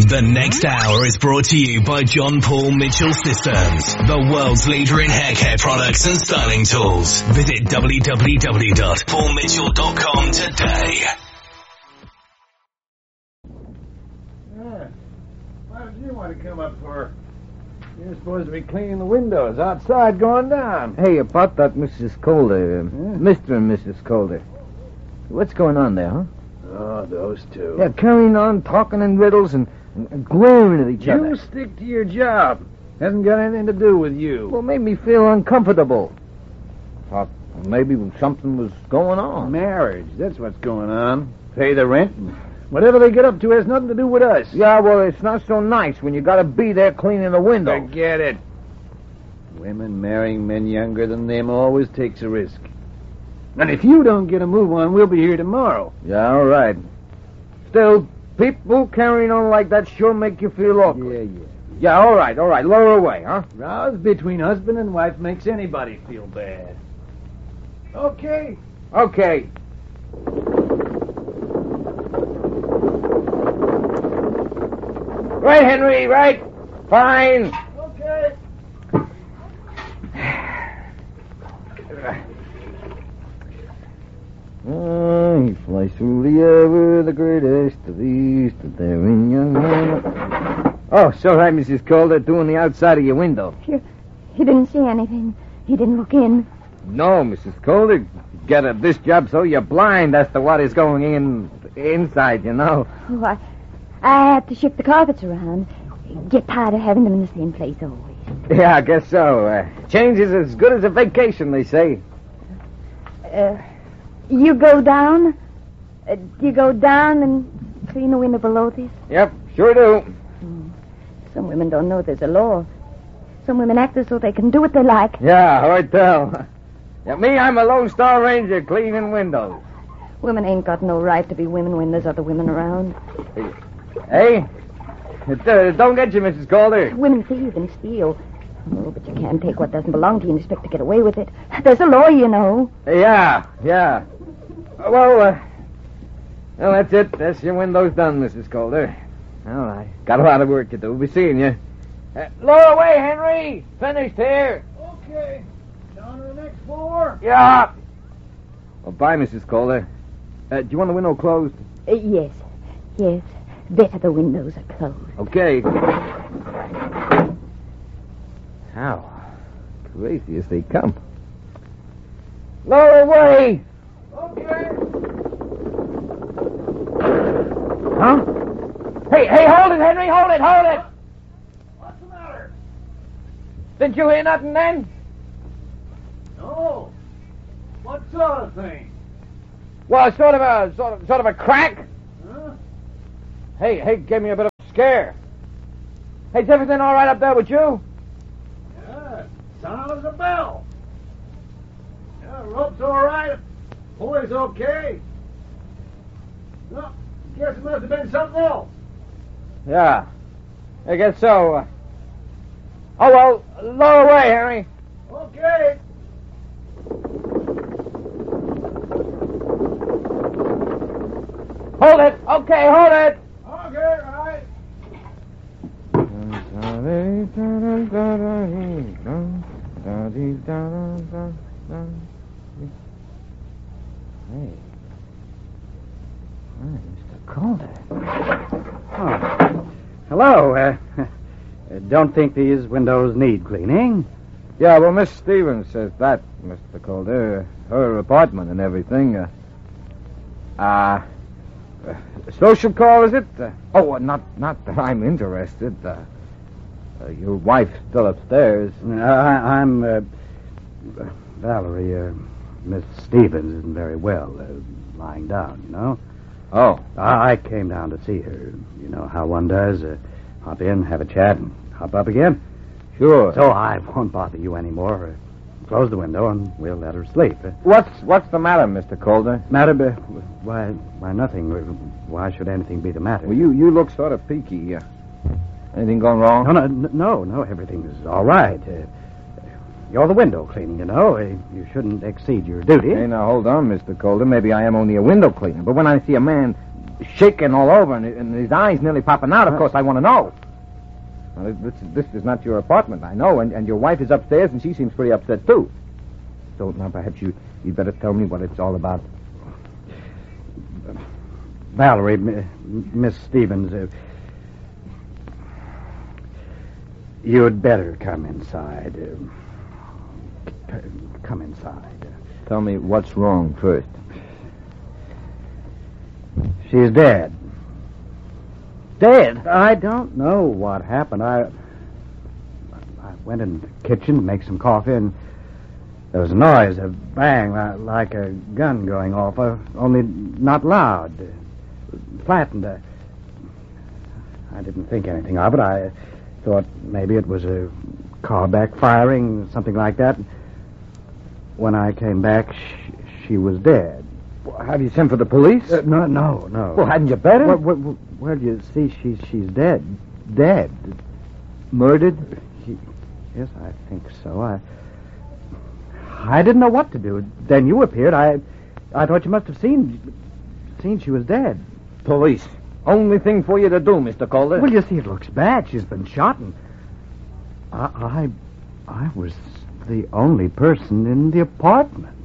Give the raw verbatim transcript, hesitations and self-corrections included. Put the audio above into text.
The next hour is brought to you by John Paul Mitchell Systems, the world's leader in hair care products and styling tools. Visit w w w dot paul mitchell dot com today. Yeah. Why did you want to come up for? You're supposed to be cleaning the windows outside going down. Hey, about that Missus Calder, uh, Yeah. Mister and Missus Calder. What's going on there, huh? Oh, those two. Yeah, carrying on, talking in riddles and, and, and glaring at each You other. stick to your job. Hasn't got anything to do with you. Well, made me feel uncomfortable. Thought maybe something was going on. Marriage, that's what's going on. Pay the rent. And whatever they get up to has nothing to do with us. Yeah, well, it's not so nice when you gotta be there cleaning the window. Forget it. Women marrying men younger than them always takes a risk. And if you don't get a move on, we'll be here tomorrow. Yeah, all right. Still, people carrying on like that sure make you feel awkward. Yeah, yeah. Yeah, all right, all right. Lower away, huh? Rows between husband and wife makes anybody feel bad. Okay. Okay. Right, Henry, right. Fine. Okay. Oh, he flies through the air with the greatest of these, the daring young man. Oh, so right, Missus Calder, doing the outside of your window. You, you didn't see anything. You didn't look in. No, Missus Calder, you get at this job so you're blind as to what is going in inside, you know. Oh, I, I had to shift the carpets around. Get tired of having them in the same place always. Yeah, I guess so. Uh, change is as good as a vacation, they say. Uh, you go down? Uh, you go down and clean the window below this? Yep, sure do. Hmm. Some women don't know there's a law. Some women act as though they can do what they like. Yeah, I tell. Yeah, me, I'm a Lone Star Ranger cleaning windows. Women ain't got no right to be women when there's other women around. Hey, it, uh, don't get you, Missus Calder. Women thieve and steal. Oh, but you can't take what doesn't belong to you and expect to get away with it. There's a law, you know. Yeah, yeah. Uh, Well, uh, well, that's it. That's your windows done, Missus Calder. All right. Got a lot of work to do. Be seeing you. Uh, lower away, Henry. Finished here. Okay. Down to the next floor. Yeah. Well, bye, Missus Calder. Uh, do you want the window closed? Uh, yes, yes. Better the windows are closed. Okay. How crazy as they come. Lower away. Okay. Huh? Hey, hey, hold it, Henry. Hold it, hold it. What's the matter? Didn't you hear nothing then? No. What sort of thing? Well, sort of a sort of sort of a crack. Huh? Hey, hey, gave me a bit of a scare. Hey, is everything all right up there with you? Yeah. Sound as a bell. Yeah, rope's all right. Boy's okay. Well, guess it must have been something else. Yeah, I guess so. Uh, oh well, lower away, Henry. Okay. Hold it. Okay, hold it. Okay, right. Hey. Hi, Mister Calder. Oh. Hello. Uh, don't think these windows need cleaning. Yeah, well, Miss Stevens says that, Mister Calder. Her apartment and everything. Uh, uh, uh social call, is it? Uh, oh, uh, not not that I'm interested. Uh, uh, your wife's still upstairs. Uh, I, I'm uh, Valerie. Uh, Miss Stevens isn't very well, uh, lying down, you know. Oh. I, I came down to see her. You know how one does. Uh, hop in, have a chat, and hop up again. Sure. So I won't bother you anymore. Uh, close the window, and we'll let her sleep. Uh, What's what's the matter, Mister Calder? matter? Uh, why, why nothing. Why should anything be the matter? Well, you, you look sort of peaky. Uh, anything gone wrong? No, no, no, no. Everything's all right. Uh, you're the window cleaning, you know. Uh, you shouldn't exceed your duty. Hey, now, hold on, Mister Calder. Maybe I am only a window cleaner, but when I see a man shaking all over and, and his eyes nearly popping out. Of course, I want to know. Well, this, this is not your apartment, I know, and, and your wife is upstairs, and she seems pretty upset, too. So now perhaps you, you'd better tell me what it's all about. Valerie, M- Miss Stevens, uh, you'd better come inside. Uh, c- come inside. Tell me what's wrong first. She's dead. Dead? I don't know what happened. I I went in the kitchen to make some coffee, and there was a noise, a bang, li- like a gun going off, uh, only not loud, uh, flattened. Uh, I didn't think anything of it. I thought maybe it was a car backfiring, something like that. When I came back, she, she was dead. Well, have you sent for the police? Uh, no, no, no. Well, hadn't you better? Where, where, where do you see she's she's dead? Dead? Murdered? She, yes, I think so. I I didn't know what to do. Then you appeared. I I thought you must have seen seen she was dead. Police. Only thing for you to do, Mister Calder. Well, you see, it looks bad. She's been shot, and I I, I was the only person in the apartment.